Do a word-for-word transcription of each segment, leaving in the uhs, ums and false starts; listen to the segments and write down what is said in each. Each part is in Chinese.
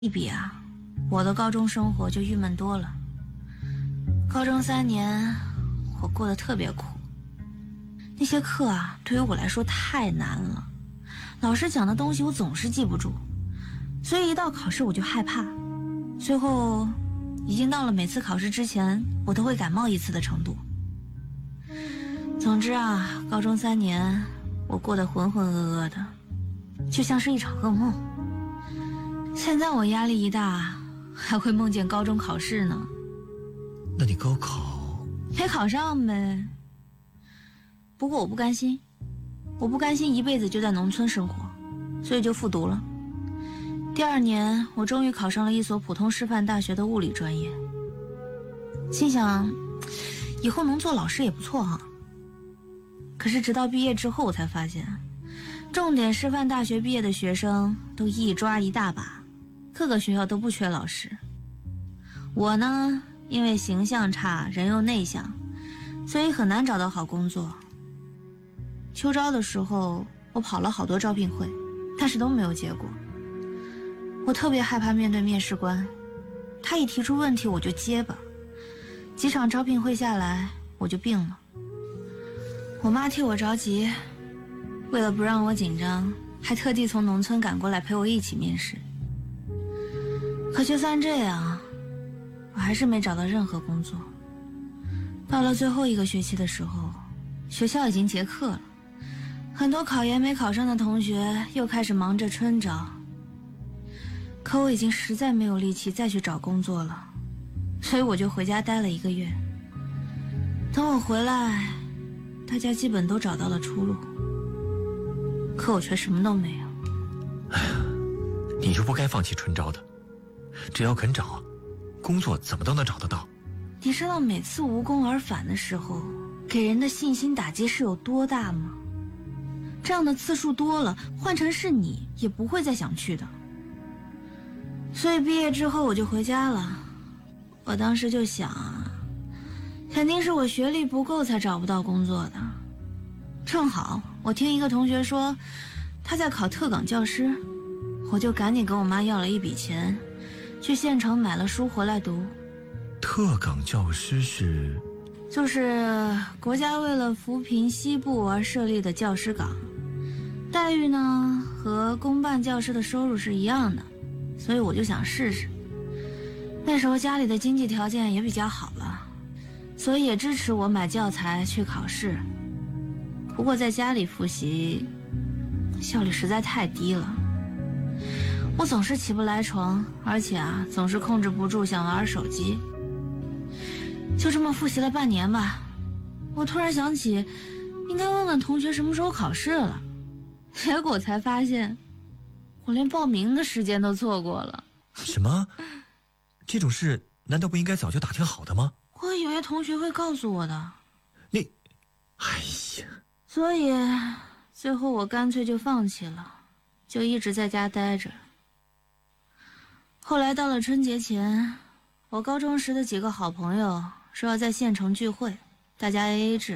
一比啊，我的高中生活就郁闷多了。高中三年，我过得特别苦。那些课啊，对于我来说太难了，老师讲的东西我总是记不住，所以一到考试我就害怕，最后已经到了每次考试之前我都会感冒一次的程度。总之啊，高中三年我过得浑浑噩噩的，就像是一场噩梦。现在我压力一大，还会梦见高中考试呢。 那你高考没考上呗。不过我不甘心，我不甘心一辈子就在农村生活，所以就复读了。第二年，我终于考上了一所普通师范大学的物理专业。心想，以后能做老师也不错哈。可是直到毕业之后，我才发现，重点师范大学毕业的学生都一抓一大把，各个学校都不缺老师。我呢，因为形象差，人又内向，所以很难找到好工作。秋招的时候，我跑了好多招聘会，但是都没有结果。我特别害怕面对面试官，他一提出问题我就结巴。几场招聘会下来，我就病了。我妈替我着急，为了不让我紧张，还特地从农村赶过来陪我一起面试。可就算这样，我还是没找到任何工作。到了最后一个学期的时候，学校已经结课了，很多考研没考上的同学又开始忙着春招。可我已经实在没有力气再去找工作了，所以我就回家待了一个月。等我回来，大家基本都找到了出路，可我却什么都没有。 哎呀，你就不该放弃春招的，只要肯找，工作怎么都能找得到。 你知道每次无功而返的时候，给人的信心打击是有多大吗？这样的次数多了，换成是你也不会再想去的。所以毕业之后我就回家了。我当时就想啊，肯定是我学历不够才找不到工作的。正好我听一个同学说他在考特岗教师，我就赶紧跟我妈要了一笔钱，去县城买了书回来读。 特岗教师是？ 就是国家为了扶贫西部而设立的教师岗，待遇呢和公办教师的收入是一样的，所以我就想试试。那时候家里的经济条件也比较好了，所以也支持我买教材去考试。不过在家里复习效率实在太低了，我总是起不来床，而且啊总是控制不住想玩手机。就这么复习了半年吧，我突然想起应该问问同学什么时候考试了，结果才发现我连报名的时间都错过了。 什么？这种事难道不应该早就打听好的吗？ 我以为同学会告诉我的。 你，哎呀， 所以最后我干脆就放弃了，就一直在家待着。后来到了春节前，我高中时的几个好朋友说要在县城聚会，大家 A A 制。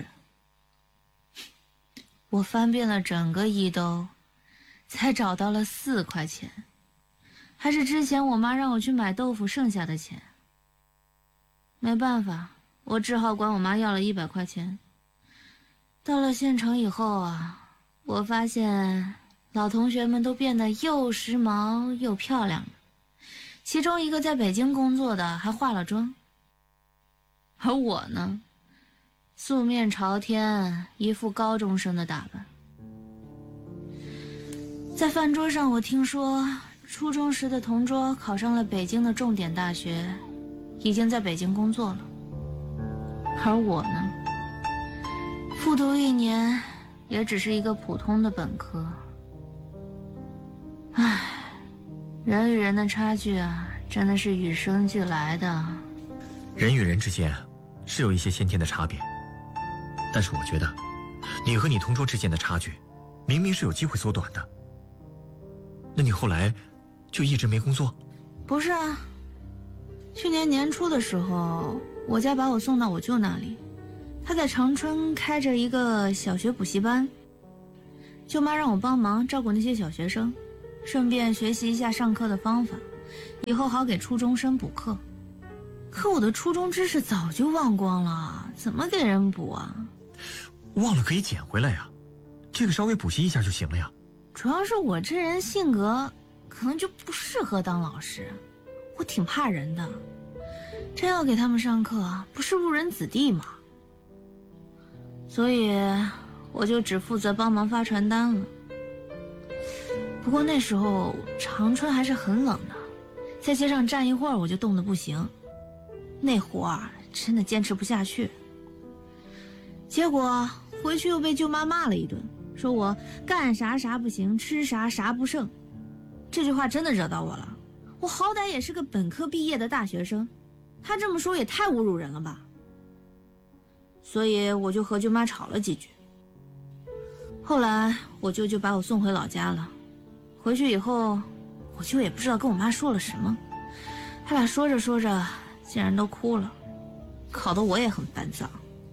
我翻遍了整个一兜，才找到了四块钱，还是之前我妈让我去买豆腐剩下的钱。没办法，我只好管我妈要了一百块钱。到了县城以后啊，我发现老同学们都变得又时髦又漂亮了，其中一个在北京工作的还化了妆。而我呢，素面朝天，一副高中生的打扮。在饭桌上，我听说初中时的同桌考上了北京的重点大学，已经在北京工作了。而我呢，复读一年，也只是一个普通的本科。唉，人与人的差距啊，真的是与生俱来的。 人与人之间是有一些先天的差别，但是我觉得你和你同桌之间的差距明明是有机会缩短的。那你后来就一直没工作？ 不是啊，去年年初的时候，我家把我送到我舅那里，他在长春开着一个小学补习班，舅妈让我帮忙照顾那些小学生，顺便学习一下上课的方法， 以后好给初中生补课。可我的初中知识早就忘光了，怎么给人补啊？ 忘了可以捡回来呀，这个稍微补习一下就行了呀。 主要是我这人性格可能就不适合当老师，我挺怕人的，真要给他们上课，不是误人子弟吗？所以我就只负责帮忙发传单了。不过那时候长春还是很冷的，在街上站一会儿我就冻得不行，那活儿真的坚持不下去。结果回去又被舅妈骂了一顿，说我干啥啥不行，吃啥啥不剩。这句话真的惹到我了，我好歹也是个本科毕业的大学生，他这么说也太侮辱人了吧。所以我就和舅妈吵了几句。后来我舅舅把我送回老家了，回去以后我舅也不知道跟我妈说了什么，他俩说着说着竟然都哭了，搞得我也很烦躁。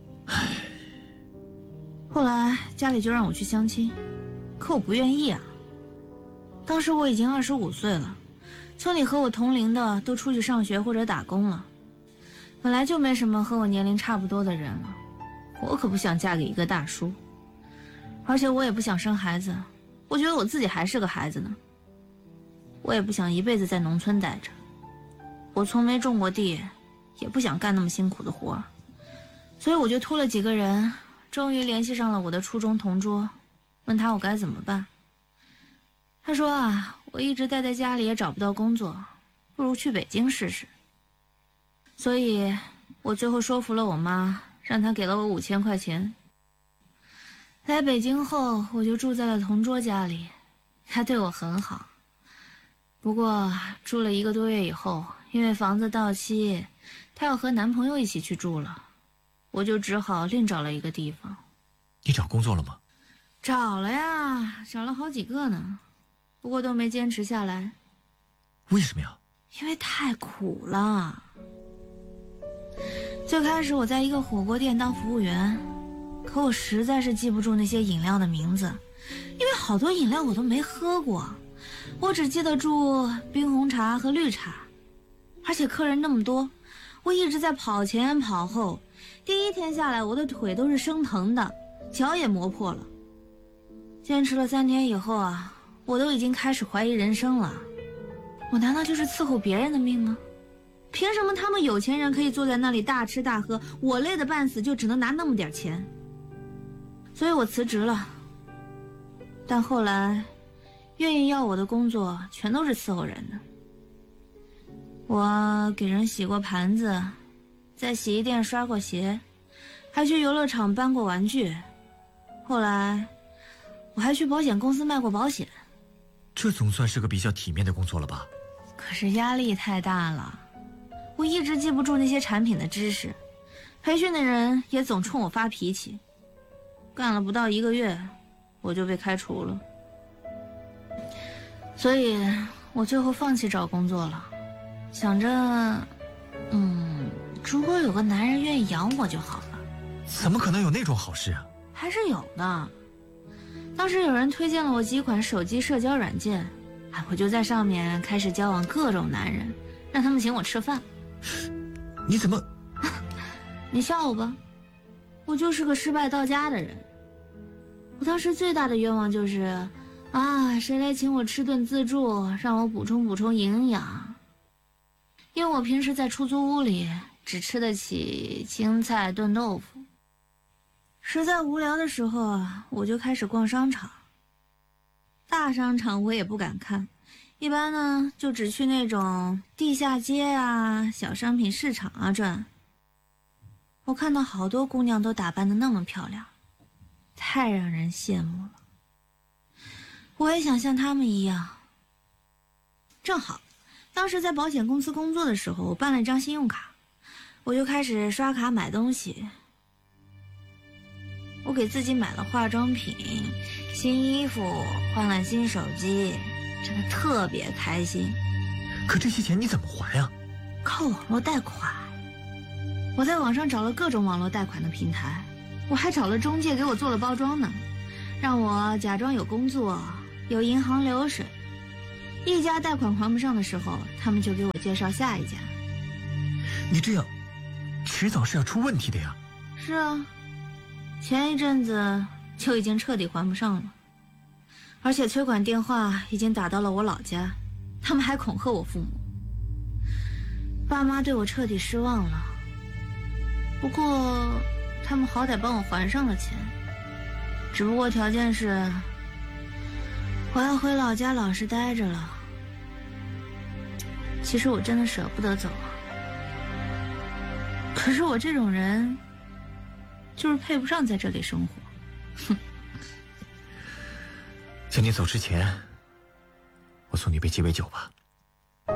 后来家里就让我去相亲，可我不愿意啊。当时我已经二十五岁了，村里和我同龄的都出去上学或者打工了，本来就没什么和我年龄差不多的人了，我可不想嫁给一个大叔，而且我也不想生孩子，我觉得我自己还是个孩子呢。我也不想一辈子在农村待着，我从没种过地，也不想干那么辛苦的活，所以我就托了几个人，终于联系上了我的初中同桌，问他我该怎么办。他说啊，我一直待在家里也找不到工作，不如去北京试试。所以我最后说服了我妈，让她给了我五千块钱。来北京后，我就住在了同桌家里，他对我很好。不过住了一个多月以后，因为房子到期，她要和男朋友一起去住了，我就只好另找了一个地方。 你找工作了吗？ 找了呀，找了好几个呢，不过都没坚持下来。 为什么呀？ 因为太苦了。最开始我在一个火锅店当服务员，可我实在是记不住那些饮料的名字，因为好多饮料我都没喝过，我只记得住冰红茶和绿茶。而且客人那么多，我一直在跑前跑后，第一天下来我的腿都是生疼的，脚也磨破了。坚持了三天以后啊，我都已经开始怀疑人生了。我难道就是伺候别人的命吗？凭什么他们有钱人可以坐在那里大吃大喝，我累得半死就只能拿那么点钱？所以我辞职了。但后来愿意要我的工作全都是伺候人的。我给人洗过盘子，在洗衣店刷过鞋，还去游乐场搬过玩具。后来我还去保险公司卖过保险。 这总算是个比较体面的工作了吧？ 可是压力太大了，我一直记不住那些产品的知识，培训的人也总冲我发脾气。干了不到一个月，我就被开除了。所以我最后放弃找工作了，想着嗯，如果有个男人愿意养我就好了。 怎么可能有那种好事啊？ 还是有的。当时有人推荐了我几款手机社交软件，我就在上面开始交往各种男人，让他们请我吃饭。 你怎么你笑我吧，我就是个失败到家的人。我当时最大的愿望就是啊，谁来请我吃顿自助，让我补充补充营养。因为我平时在出租屋里只吃得起青菜炖豆腐，实在无聊的时候啊，我就开始逛商场。大商场我也不敢看，一般呢就只去那种地下街啊、小商品市场啊转。我看到好多姑娘都打扮得那么漂亮，太让人羡慕了。我也想像她们一样。正好当时在保险公司工作的时候，我办了一张信用卡，我就开始刷卡买东西。我给自己买了化妆品、新衣服，换了新手机，真的特别开心。 可这些钱你怎么还啊？ 靠网络贷款。我在网上找了各种网络贷款的平台，我还找了中介给我做了包装呢，让我假装有工作，有银行流水。 一家贷款还不上的时候，他们就给我介绍下一家。 你这样，迟早是要出问题的呀。 是啊，前一阵子就已经彻底还不上了，而且催款电话已经打到了我老家，他们还恐吓我父母。爸妈对我彻底失望了，不过他们好歹帮我还上了钱，只不过条件是我要回老家老实待着了。其实我真的舍不得走啊，可是我这种人就是配不上在这里生活。哼！ 在你走之前，我送你杯鸡尾酒吧。